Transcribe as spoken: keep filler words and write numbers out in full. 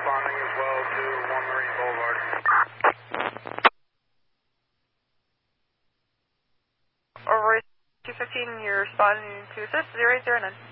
responding as well to one Marine Boulevard. Over two fifteen, you're responding to assist zero eight zero nine.